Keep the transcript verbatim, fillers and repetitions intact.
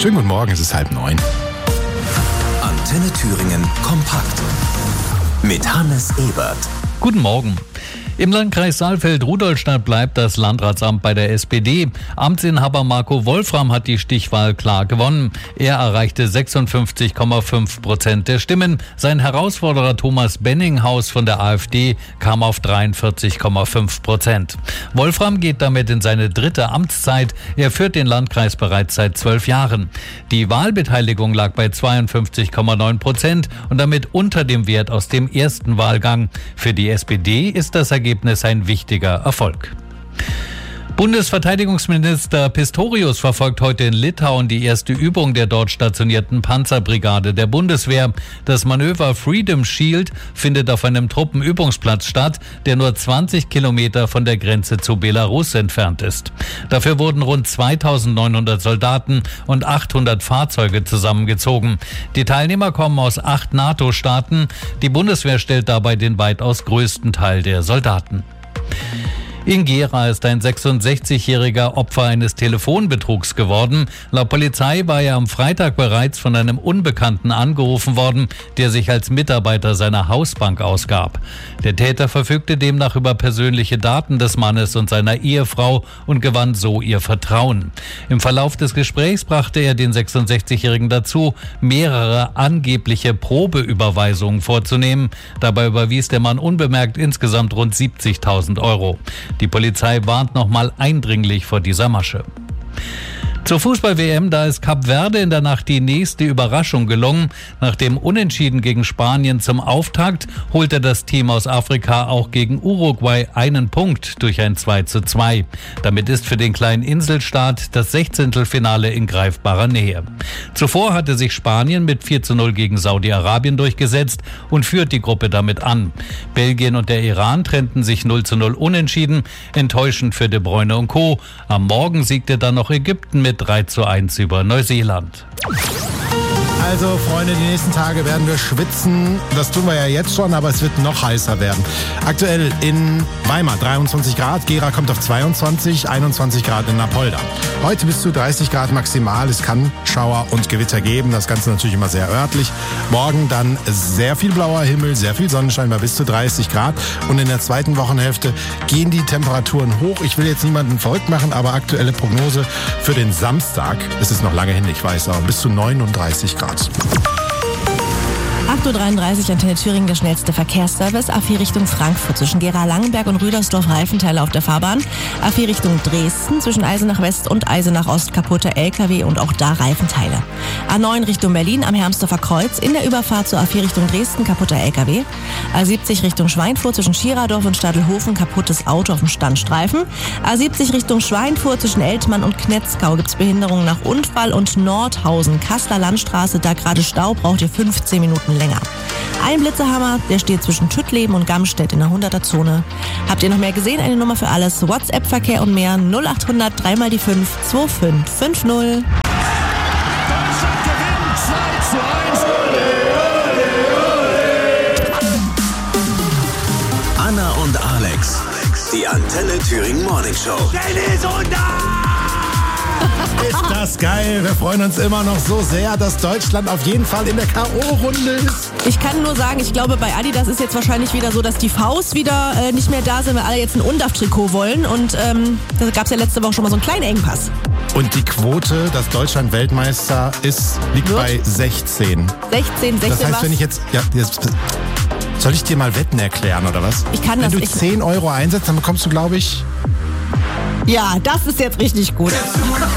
Schönen guten Morgen, es ist halb neun. Antenne Thüringen kompakt mit Hannes Ebert. Guten Morgen. Im Landkreis Saalfeld-Rudolstadt bleibt das Landratsamt bei der S P D. Amtsinhaber Marco Wolfram hat die Stichwahl klar gewonnen. Er erreichte sechsundfünfzig Komma fünf Prozent der Stimmen. Sein Herausforderer Thomas Benninghaus von der AfD kam auf dreiundvierzig Komma fünf Prozent. Wolfram geht damit in seine dritte Amtszeit. Er führt den Landkreis bereits seit zwölf Jahren. Die Wahlbeteiligung lag bei zweiundfünfzig Komma neun Prozent und damit unter dem Wert aus dem ersten Wahlgang. Für die S P D ist das Ergebnis Ergebnis ein wichtiger Erfolg. Bundesverteidigungsminister Pistorius verfolgt heute in Litauen die erste Übung der dort stationierten Panzerbrigade der Bundeswehr. Das Manöver Freedom Shield findet auf einem Truppenübungsplatz statt, der nur zwanzig Kilometer von der Grenze zu Belarus entfernt ist. Dafür wurden rund zweitausendneunhundert Soldaten und achthundert Fahrzeuge zusammengezogen. Die Teilnehmer kommen aus acht NATO-Staaten. Die Bundeswehr stellt dabei den weitaus größten Teil der Soldaten. In Gera ist ein sechsundsechzigjähriger Opfer eines Telefonbetrugs geworden. Laut Polizei war er am Freitag bereits von einem Unbekannten angerufen worden, der sich als Mitarbeiter seiner Hausbank ausgab. Der Täter verfügte demnach über persönliche Daten des Mannes und seiner Ehefrau und gewann so ihr Vertrauen. Im Verlauf des Gesprächs brachte er den sechsundsechzigjährigen dazu, mehrere angebliche Probeüberweisungen vorzunehmen. Dabei überwies der Mann unbemerkt insgesamt rund siebzigtausend Euro. Die Polizei warnt nochmal eindringlich vor dieser Masche. Zur Fußball-W M, da ist Kap Verde in der Nacht die nächste Überraschung gelungen. Nach dem Unentschieden gegen Spanien zum Auftakt holte das Team aus Afrika auch gegen Uruguay einen Punkt durch ein zwei zu zwei. Damit ist für den kleinen Inselstaat das Sechzehntelfinale in greifbarer Nähe. Zuvor hatte sich Spanien mit vier zu null gegen Saudi-Arabien durchgesetzt und führt die Gruppe damit an. Belgien und der Iran trennten sich null zu null unentschieden, enttäuschend für De Bruyne und Co. Am Morgen siegte dann noch Ägypten mit drei zu eins über Neuseeland. Also Freunde, die nächsten Tage werden wir schwitzen. Das tun wir ja jetzt schon, aber es wird noch heißer werden. Aktuell in Weimar dreiundzwanzig Grad, Gera kommt auf zweiundzwanzig, einundzwanzig Grad in Apolda. Heute bis zu dreißig Grad maximal. Es kann Schauer und Gewitter geben. Das Ganze natürlich immer sehr örtlich. Morgen dann sehr viel blauer Himmel, sehr viel Sonnenschein bei bis zu dreißig Grad. Und in der zweiten Wochenhälfte gehen die Temperaturen hoch. Ich will jetzt niemanden verrückt machen, aber aktuelle Prognose für den Samstag, es ist noch lange hin, ich weiß, aber bis zu neununddreißig Grad. acht Uhr dreiunddreißig, Antenne Thüringen, der schnellste Verkehrsservice. A vier Richtung Frankfurt zwischen Gera-Langenberg und Rüdersdorf-Reifenteile auf der Fahrbahn. A vier Richtung Dresden zwischen Eisenach West und Eisenach Ost kaputte L K W und auch da Reifenteile. A neun Richtung Berlin am Hermsdorfer Kreuz in der Überfahrt zur A vier Richtung Dresden kaputter L K W. A siebzig Richtung Schweinfurt zwischen Schiradorf und Stadelhofen kaputtes Auto auf dem Standstreifen. A siebzig Richtung Schweinfurt zwischen Eltmann und Knetzgau gibt's Behinderungen nach Unfall und Nordhausen. Kasseler Landstraße, da gerade Stau, braucht ihr fünfzehn Minuten länger. Ein Blitzerhammer, der steht zwischen Tüttleben und Gamstedt in der hunderter-Zone. Habt ihr noch mehr gesehen? Eine Nummer für alles. WhatsApp-Verkehr und mehr null acht hundert drei mal die fünf zwei fünf fünf null. Deutschland gewinnt zwei zu eins. Anna und Alex, die Antenne Thüringen Morning Show. Dennis und Ist das geil. Wir freuen uns immer noch so sehr, dass Deutschland auf jeden Fall in der K O-Runde ist. Ich kann nur sagen, ich glaube, bei Adidas ist jetzt wahrscheinlich wieder so, dass die Vs wieder äh, nicht mehr da sind, weil alle jetzt ein U N D A F-Trikot wollen. Und ähm, da gab es ja letzte Woche schon mal so einen kleinen Engpass. Und die Quote, dass Deutschland Weltmeister ist, liegt Wird? bei sechzehn. sechzehn, sechzehn Das heißt, was? wenn ich jetzt... Ja, jetzt soll ich dir mal Wetten erklären, oder was? Ich kann wenn das du ich- zehn Euro einsetzt, dann bekommst du, glaube ich... Ja, das ist jetzt richtig gut.